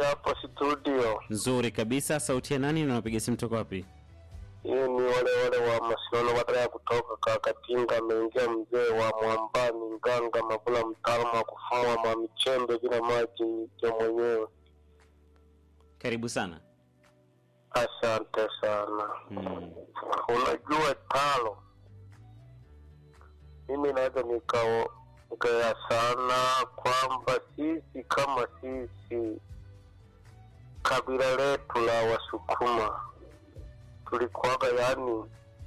hapo studio. Nzuri kabisa. Sauti ya nani na unapiga simu toka wapi? Hii ni wale wa Masinono baada ya kutoka Kakatinga, ameingia mzee wa Mwambani Nganga Mabula, mtaalamu wa kufumua mamichembe bila maji ya mwenyewe. Karibu sana. Asante sana. Unajua talo, mimi naweza nikaongea sana kwamba sisi kama sisi kabila letu la Wasukuma tulikuwaga, yani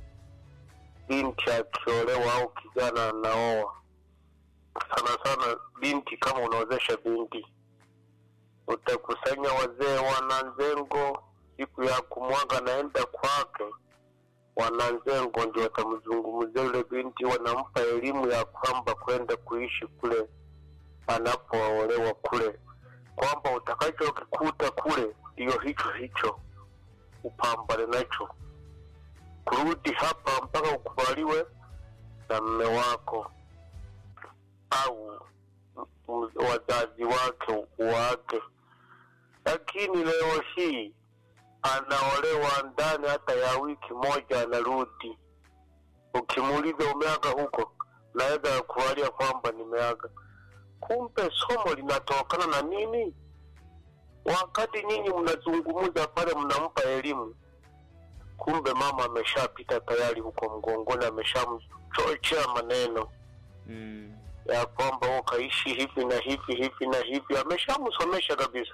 binti akiolewa au kijana anaoa, sana sana binti, kama unaozesha binti utakusanya wazee wananzengo, siku ya kumwaga naenda kwake, wananzengo ndio watamzungumzia yule binti, wanampa elimu ya kwamba kwenda kuishi kule anapoolewa kule, kwamba utakachokikuta kule ndio hicho upambane nacho, kurudi hapa mpaka ukubaliwe na mume wako au wazazi wake. Lakini leo hii anaolewa ndani hata ya wiki moja anarudi. Ukimuuliza umeaga huko, naweza kuwalia kwamba nimeaga. Kumbe somo linatokana na nini? Wakati nyinyi mnazungumza pale, mnampa elimu, kumbe mama ameshapita tayari huko mgongoni, ameshamchochea maneno ya kwamba ukaishi hivi na hivi, ameshamsomesha kabisa.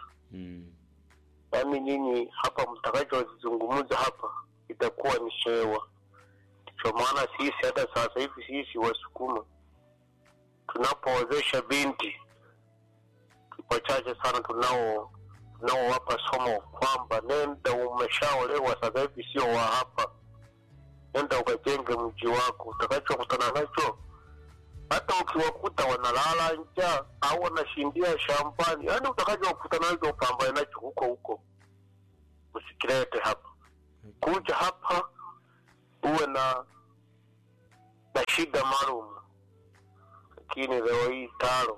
Yaani nyinyi hapa mtakachozungumza hapa itakuwa ni shewa. Kwa maana sisi hata sasa hivi sisi Wasukuma tunapoozesha binti, wachache sana tunaowapa somo kwamba nenda, umeshaolewa sasa hivi, sio wa hapa, nenda ukajenge mji wako. Utakachokutana nacho, hata ukiwakuta wanalala njaa au wanashindia shambani, yaani utakachokutana nacho upambane nacho huko, usikilete hapa. Kuja hapa uwe na shida maalum. Lakini leo hii talo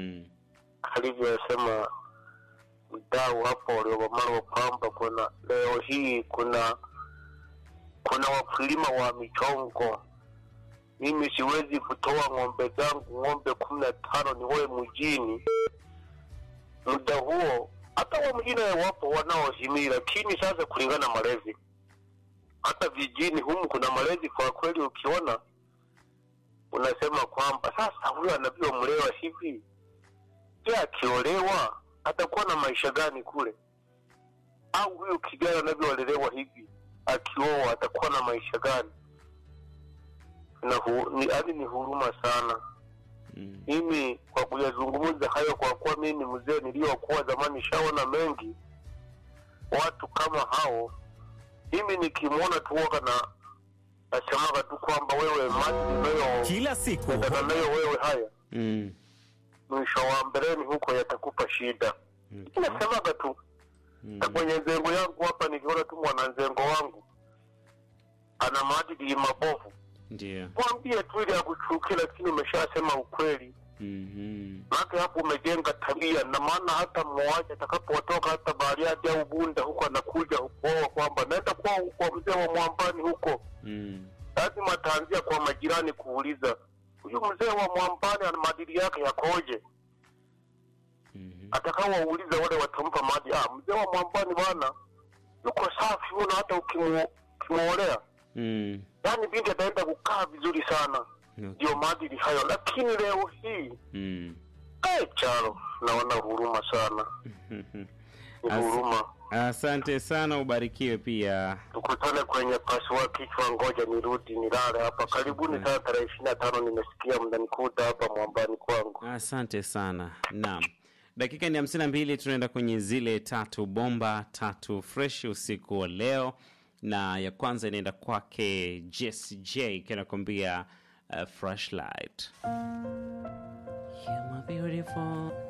alivyosema mdau hapo waliomalo kwamba leo hii kuna wakulima wa michongo. Mimi siwezi kutoa ng'ombe 15 niwe mjini. Muda huo hata wa mjini wapo wanaohimili, lakini sasa kulingana malezi, hata vijijini humu kuna malezi kwa kweli. Ukiona unasema kwamba sasa huyo anavyomlewa hivi, je, akiolewa atakuwa na maisha gani kule? Au huyo kijana anavyolelewa hivi, akioa atakuwa na maisha gani? Ni huruma sana. Mimi kwa kuyazungumza hayo, kwa kuwa mimi mzee niliokuwa zamani shaona mengi watu kama hao, mimi nikimwona tu nasemaga tu kwamba wewe maji nayo kila siku nayo wewe haya mwisho wa mbeleni huko yatakupa shida. Nasemaga tu na kwenye nzengo yangu hapa, nikiona tu mwananzengo wangu ana maadili mabovu, ndio mwambie tu ili akuchukie, lakini umeshasema ukweli. Maana hapo umejenga tabia, na maana hata mmoja atakapotoka hata Bariadi au Bunda huko anakuja huko kwamba naenda kwa mzee wa Mwambani huko, lazima ataanzia kwa majirani kuuliza huyu mzee wa Mwambani ana maadili yake yakoje. Atakao wauliza wale watampa maadili, mzee wa Mwambani bwana yuko safi huyo, hata ukimuolea yaani binti ataenda kukaa vizuri sana. Ndio maadili hayo. Lakini leo hii chalo, naona huruma sana. Huruma. Asante sana, ubarikiwe pia. Tukutane kwenye paswa kichwa, ngoja nirudi nilale hapa. Karibuni sana tarehe 25, nimesikia mnanikuta hapa Mwambani kwangu. Asante sana. Naam. Dakika ni 52, tunaenda kwenye zile 3 bomba 3 fresh usiku wa leo, na ya kwanza inaenda kwake Jesse J kanakwambia Flashlight. You're my beautiful